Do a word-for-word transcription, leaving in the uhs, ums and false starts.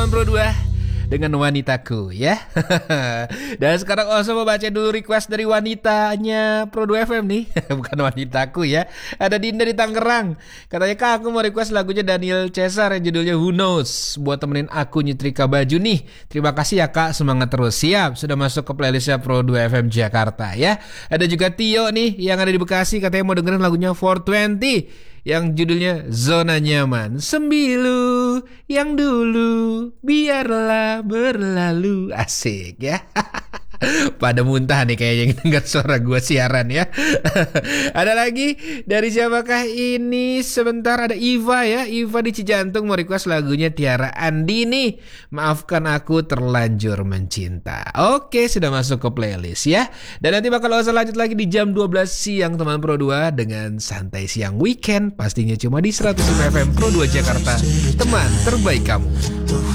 teman Pro dua dengan wanitaku ya. Dan sekarang Oso mau baca dulu request dari wanitanya Pro dua F M nih. Bukan wanitaku ya. Ada Dinda di Tangerang. Katanya, Kak, aku mau request lagunya Daniel Caesar yang judulnya Who Knows, buat temenin aku nyetrika baju nih. Terima kasih ya Kak, semangat terus. Siap, sudah masuk ke playlistnya Pro dua F M Jakarta ya. Ada juga Tio nih yang ada di Bekasi, katanya mau dengerin lagunya four twenty yang judulnya Zona Nyaman. Sembilu yang dulu biarlah berlalu. Asik ya. Pada muntah nih kayaknya dengar suara gue siaran ya. Ada lagi dari siapakah ini? Sebentar, ada Iva ya. Iva di Cijantung mau request lagunya Tiara Andini, Maafkan Aku Terlanjur Mencinta. Oke, sudah masuk ke playlist ya. Dan nanti bakal usah lanjut lagi di jam dua belas siang teman Pro dua dengan Santai Siang Weekend. Pastinya cuma di seratus lima F M Pro dua Jakarta, teman terbaik kamu.